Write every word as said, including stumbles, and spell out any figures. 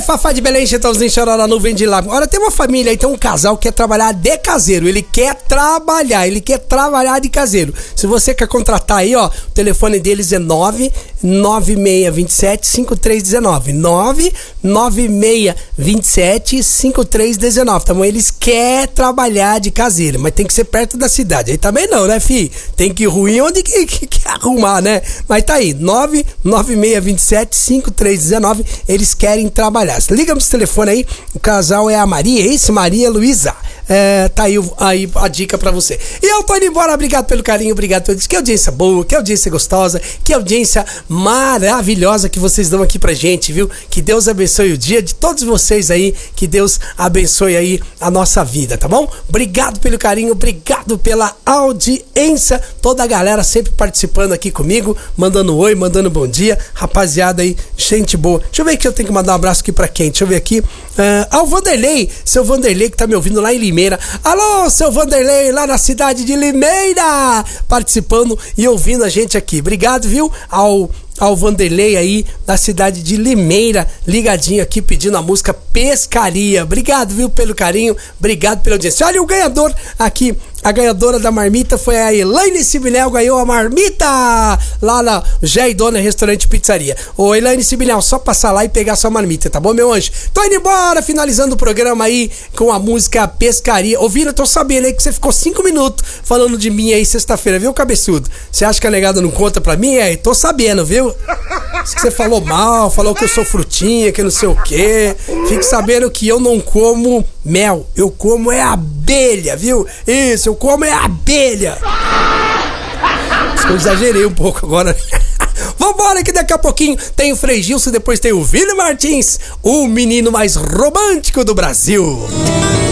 Fafá de Belém, Chitãozinho, Chororó, Nuvem de Lágrimas. Olha, tem uma família aí, tem um casal que quer trabalhar de caseiro. Ele quer trabalhar, ele quer trabalhar de caseiro. Se você quer contratar aí, ó, o telefone deles é nove nove seis dois sete, cinco três um nove. nove nove seis dois sete, cinco três um nove. Então, eles querem trabalhar de caseiro, mas tem que ser perto da cidade. Aí também não, né, fi? Tem que ir ruim onde que, que, que arrumar, né? Mas tá aí, nove nove seis dois sete, cinco três um nove. Eles querem trabalhar. Liga esse telefone aí. O casal é a Maria, é isso? Maria Luísa. É, tá aí, aí a dica pra você. E eu tô indo embora. Obrigado pelo carinho, obrigado por isso. Que audiência boa, que audiência gostosa, que audiência maravilhosa que vocês dão aqui pra gente, viu? Que Deus abençoe o dia de todos vocês aí. Que Deus abençoe aí a nossa vida, tá bom? Obrigado pelo carinho, obrigado pela audiência. Toda a galera sempre participando aqui comigo, mandando oi, mandando bom dia. Rapaziada aí, gente boa. Deixa eu ver que eu tenho que mandar um abraço aqui pra quem? Deixa eu ver aqui. Uh, ao Vanderlei, seu Vanderlei que tá me ouvindo lá em Limeira. Alô, seu Vanderlei, lá na cidade de Limeira, participando e ouvindo a gente aqui. Obrigado, viu? Ao ao Vanderlei aí da cidade de Limeira, ligadinho aqui pedindo a música Pescaria. Obrigado, viu, pelo carinho, obrigado pela audiência. Olha o ganhador aqui, a ganhadora da marmita foi a Elaine Sibilel, ganhou a marmita lá na Jé e Dona Restaurante Pizzaria. Ô Elaine Sibilel, só passar lá e pegar sua marmita, tá bom, meu anjo? Tô indo embora, finalizando o programa aí com a música Pescaria. Ouvindo, eu tô sabendo aí que você ficou cinco minutos falando de mim aí sexta-feira, viu, cabeçudo? Você acha que a negada não conta pra mim? É, tô sabendo, viu? Diz que você falou mal, falou que eu sou frutinha, que não sei o quê. Fique sabendo que eu não como mel, eu como é abelha, viu? Isso, eu como é abelha. Acho que eu exagerei um pouco agora. Vambora que daqui a pouquinho tem o Frei Gilson, depois tem o Vini Martins, o menino mais romântico do Brasil.